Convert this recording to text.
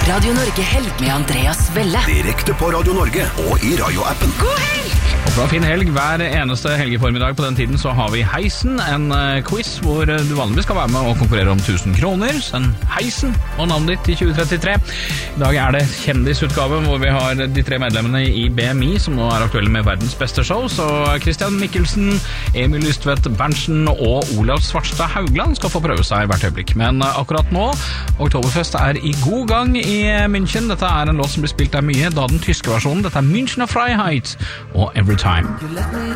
Radio Norge Helg med Andreas Velle. Direkte på Radio Norge og i radioappen. God helg! Og fra fin helg, hver eneste helgeformiddag på den tiden så har vi Heisen, en quiz hvor du vanligvis skal være med og konkurrere om 1000 kroner. Send Heisen og navnet ditt til 2033. I dag er det kjendisutgave hvor vi har de 3 medlemmene i BMI som nå er aktuelle med verdens beste show. Så Christian Mikkelsen, Emil Lystvedt Berntsen og Olav Svartstad Haugland skal få prøve seg hvert øyeblikk. Men akkurat nå, Oktoberfest er i god gang i München. Dette er en låt som blir spilt der mye, da den tyske versjonen. Dette er Münchner Freiheit og Every Time.